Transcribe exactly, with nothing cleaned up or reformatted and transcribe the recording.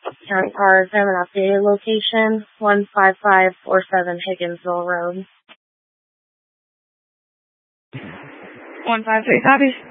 County cars have an updated location, one five five four seven Higginsville Road. one five three copies.